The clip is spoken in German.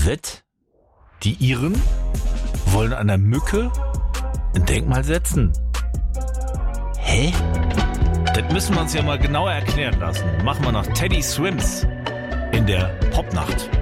Wett? Die Iren wollen einer Mücke ein Denkmal setzen. Hä? Das müssen wir uns ja mal genauer erklären lassen. Machen wir nach Teddy Swims in der Popnacht.